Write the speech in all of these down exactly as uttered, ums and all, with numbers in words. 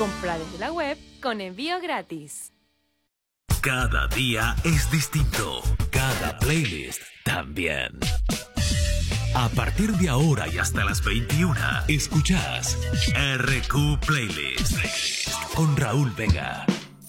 Compra desde la web con envío gratis. Cada día es distinto. Cada playlist también. A partir de ahora y hasta las veintiuna, escuchás R Q Playlist con Raúl Vega.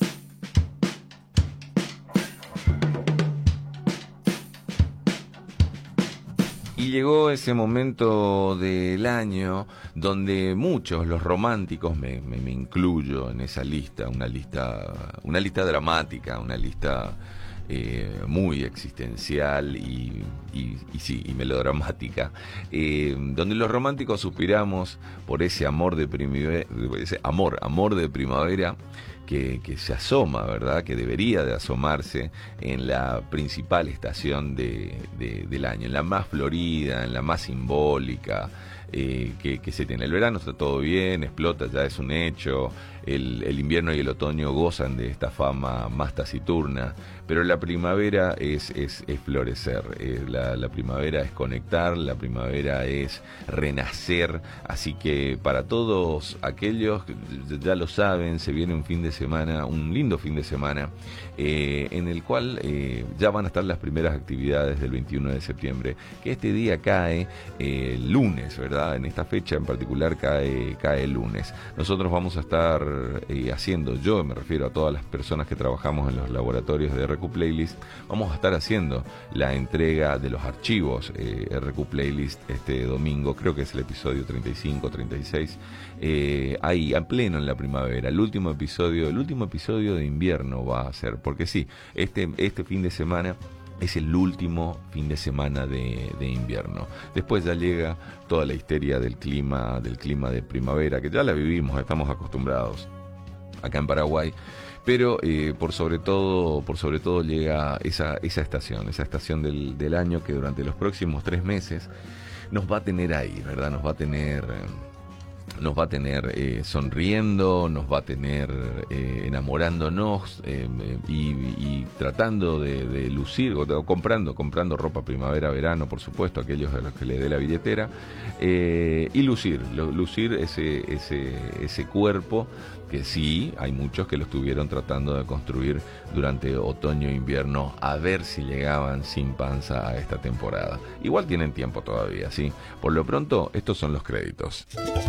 Y llegó ese momento del año donde muchos, los románticos, me, me, me incluyo en esa lista, una lista, una lista dramática, una lista eh, muy existencial y, y, y sí, y melodramática, eh, donde los románticos suspiramos por ese amor de primavera, ese amor, amor de primavera. Que, que se asoma, ¿verdad? Que debería de asomarse en la principal estación de, de, del año, en la más florida, en la más simbólica eh, que, que se tiene. El verano está todo bien, explota, ya es un hecho, el, el invierno y el otoño gozan de esta fama más taciturna, pero la primavera es, es, es florecer, eh, la, la primavera es conectar, la primavera es renacer, así que para todos aquellos, ya lo saben, se viene un fin de semana, un lindo fin de semana, eh, en el cual eh, ya van a estar las primeras actividades del veintiuno de septiembre, que este día cae eh, lunes, ¿verdad? En esta fecha en particular cae, cae lunes. Nosotros vamos a estar eh, haciendo, yo me refiero a todas las personas que trabajamos en los laboratorios de R Q Playlist, vamos a estar haciendo la entrega de los archivos eh, R Q Playlist este domingo, creo que es el episodio treinta y cinco, treinta y seis, eh, ahí a pleno en la primavera, el último episodio, el último episodio de invierno va a ser, porque sí, este, este fin de semana es el último fin de semana de, de invierno. Después ya llega toda la histeria del clima, del clima de primavera, que ya la vivimos, estamos acostumbrados acá en Paraguay. Pero eh, por sobre todo, por sobre todo llega esa, esa estación, esa estación del, del año que durante los próximos tres meses nos va a tener ahí, ¿verdad? Nos va a tener... Eh, nos va a tener eh, sonriendo, nos va a tener eh, enamorándonos eh, y, y tratando de, de lucir, o, o comprando, comprando ropa primavera-verano, por supuesto, aquellos a los que le dé la billetera, eh, y lucir, lo, lucir ese, ese, ese cuerpo que sí, hay muchos que lo estuvieron tratando de construir durante otoño e invierno, a ver si llegaban sin panza a esta temporada. Igual tienen tiempo todavía, ¿sí? Por lo pronto, estos son los créditos.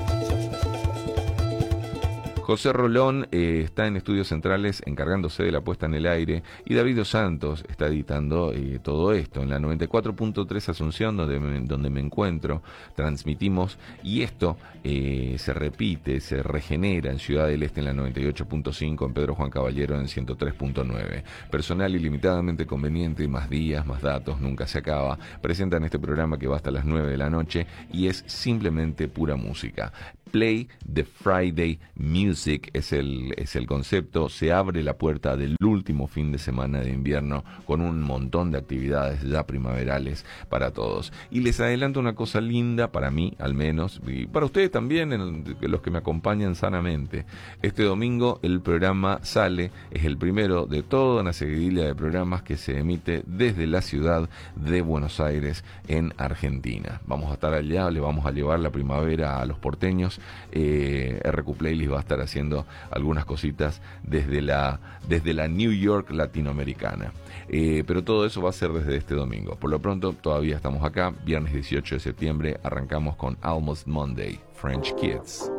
José Rolón eh, está en Estudios Centrales encargándose de la puesta en el aire y David Dos Santos está editando eh, todo esto. En la noventa y cuatro punto tres Asunción, donde me, donde me encuentro, transmitimos y esto eh, se repite, se regenera en Ciudad del Este en la noventa y ocho punto cinco, en Pedro Juan Caballero en ciento tres punto nueve. Personal ilimitadamente conveniente, más días, más datos, nunca se acaba. Presentan este programa que va hasta las nueve de la noche y es simplemente pura música. Play the Friday Music es el, es el concepto. Se abre la puerta del último fin de semana de invierno con un montón de actividades ya primaverales para todos. Y les adelanto una cosa linda, para mí al menos, y para ustedes también, en los que me acompañan sanamente. Este domingo el programa sale, es el primero de toda una seguidilla de programas que se emite desde la ciudad de Buenos Aires, en Argentina. Vamos a estar allá, le vamos a llevar la primavera a los porteños. eh, R Q Playlist va a estar haciendo algunas cositas desde la, desde la New York latinoamericana, eh, pero todo eso va a ser desde este domingo. Por lo pronto todavía estamos acá, viernes dieciocho de septiembre, arrancamos con Almost Monday, French Kids.